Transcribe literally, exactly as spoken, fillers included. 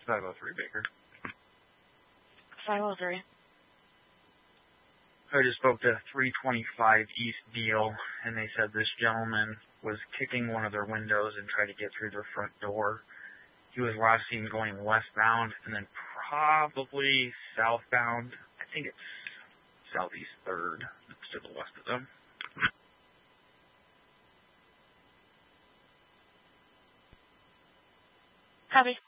five oh three, Baker. five oh three. I just spoke to three twenty-five East Deal, and they said this gentleman was kicking one of their windows and tried to get through their front door. He was last seen going westbound and then probably southbound. I think it's Southeast third. It's to the west of them. Copy.